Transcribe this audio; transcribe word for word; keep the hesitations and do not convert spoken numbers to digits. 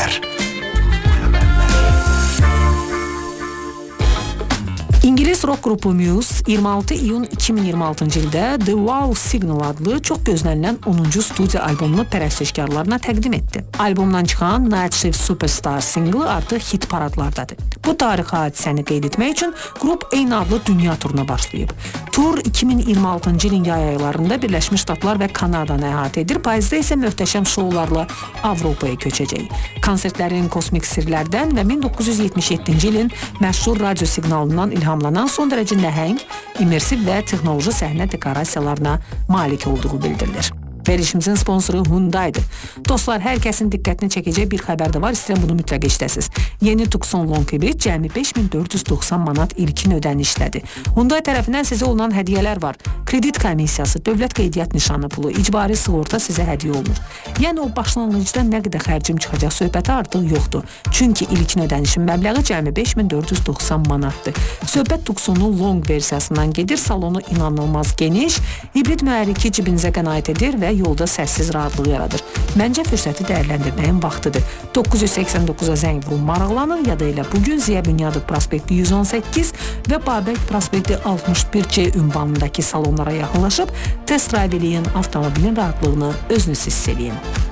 Fenomenler. İngiliz rock qrupu Muse iyirmi altı iyun iki min iyirmi altıncı ildə The Wow Signal adlı çox gözlənilən onuncu studiya albomunu pərəstişkarlarına təqdim etdi. Albomdan çıxan Night Shift Superstar singli artıq hit paradlardadır. Bu tarixi hadisəni qeyd etmək üçün qrup eyni adlı dünya turuna başlayıb. Tur iki min iyirmi altıncı ilin yay aylarında Birləşmiş Ştatlar və Kanadanı əhatə edir, payızda isə möhtəşəm şoularla Avropaya köçəcək. Konsertlərin kosmik sirlərdən və min doqquz yüz yetmiş yeddinci ilin məşhur radio siqnalından ilhamlanan son dərəcə nəhəng, immersiv və texnoloji səhnə dekorasiyalarına malik olduğu bildirilir. Verişimizin sponsoru Hyundai'dir. Dostlar, hər kəsin diqqətini çəkəcək bir xəbər də var, istəyirəm bunu mütləq eşidəsiniz. Yeni Tucson Long Hybrid cəmi beş min dörd yüz doxsan manat ilkin ödənişlədir. Hyundai tərəfindən sizə olunan hədiyyələr var. Kredit komissiyası, dövlət qeydiyyat nişanı pulu, icbari sığorta sizə hədiyyə olunur. Yəni o başlanğıcda nə qədər xərcim çıxacaq söhbəti artıq yoxdur. Çünki ilkin ödənişin məbləği cəmi beş min dörd yüz doxsan manatdır. Söhbət Tucson'un Long versiyasından gedir, salonu inanılmaz geniş, hibrid mühərriki cibinizə qənaət edir və yolda səssiz rahatlıq yaradır. Məncə fürsəti dəyərləndirməyin vaxtıdır. doqquz yüz səksən doqquza zəng vurun, maraqlanın ya da elə bugün Ziya Bünyadov prospekti yüz on səkkiz və Babək prospekti altmış bir C ünvanındakı salonlara yaxınlaşıb test drive eləyin, avtomobilin rahatlığını özünüz hiss eləyin.